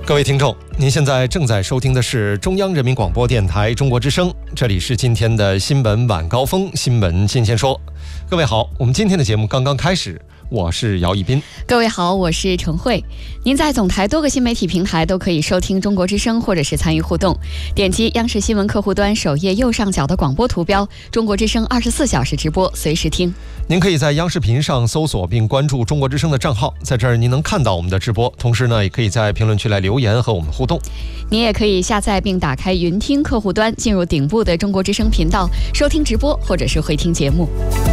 各位听众，您现在正在收听的是中央人民广播电台中国之声，这里是今天的新闻晚高峰，新闻今天说。各位好，我们今天的节目刚刚开始，我是姚一斌。 各位好，我是陈慧。您在总台多个新媒体平台都可以收听中国之声，或者是参与互动。点击央视新闻客户端首页右上角的广播图标，中国之声24小时直播，随时听。 您可以在央视频上搜索并关注中国之声的账号，在这儿您能看到我们的直播，同时呢，也可以在评论区来留言和我们互动。 您也可以下载并打开云听客户端，进入顶部的中国之声频道，收听直播或者是回听节目。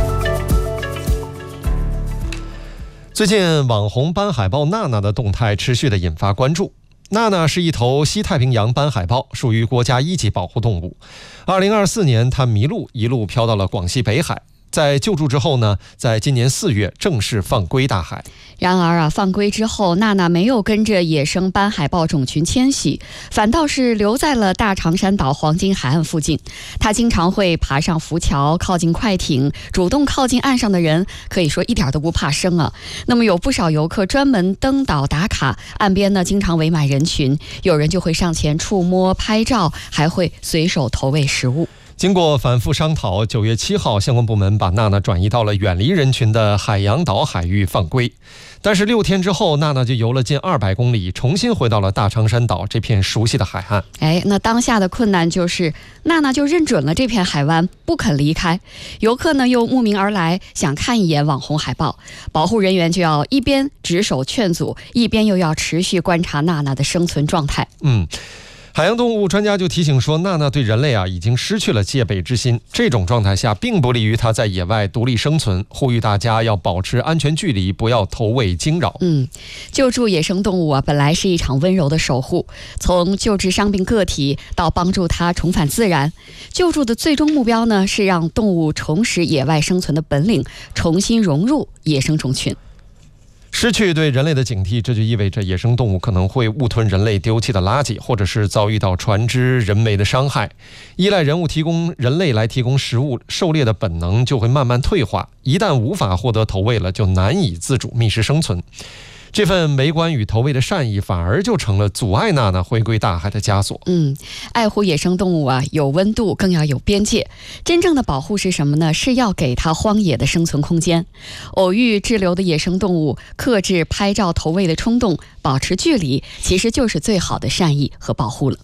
最近网红斑海豹娜娜的动态持续的引发关注。娜娜是一头西太平洋斑海豹，属于国家1级保护动物。2024年，它迷路，一路飘到了广西北海。在救助之后呢，在今年4月正式放归大海。 然而放归之后，娜娜没有跟着野生斑海豹种群迁徙，反倒是留在了大长山岛黄金海岸附近。她经常会爬上浮桥，靠近快艇，主动靠近岸上的人，可以说一点都不怕生啊。那么有不少游客专门登岛打卡，岸边呢经常围满人群，有人就会上前触摸拍照，还会随手投喂食物。 经过反复商讨，9月7号，相关部门把娜娜转移到了远离人群的海洋岛海域放归。但是6天之后，娜娜就游了近200公里，重新回到了大长山岛这片熟悉的海岸。 那当下的困难就是娜娜就认准了这片海湾，不肯离开。游客呢又慕名而来，想看一眼网红海豹，保护人员就要一边值守劝阻，一边又要持续观察娜娜的生存状态。 海洋动物专家就提醒说，娜娜对人类已经失去了戒备之心，这种状态下并不利于它在野外独立生存，呼吁大家要保持安全距离，不要投喂惊扰。 救助野生动物本来是一场温柔的守护，从救治伤病个体到帮助它重返自然，救助的最终目标呢是让动物重拾野外生存的本领，重新融入野生种群。 失去对人类的警惕，这就意味着野生动物可能会误吞人类丢弃的垃圾，或者是遭遇到船只人为的伤害。依赖人类来提供食物，狩猎的本能就会慢慢退化，一旦无法获得投喂了，就难以自主觅食生存。这份围观与投喂的善意，反而就成了阻碍娜娜回归大海的枷锁。 爱护野生动物有温度，更要有边界。真正的保护是什么呢？是要给它荒野的生存空间。偶遇滞留的野生动物，克制拍照投喂的冲动，保持距离，其实就是最好的善意和保护了。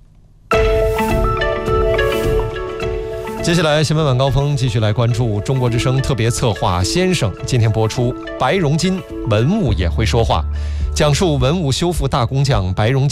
接下来新闻晚高峰继续来关注中国之声特别策划先生，今天播出白荣金文物也会说话，讲述文物修复大工匠白荣金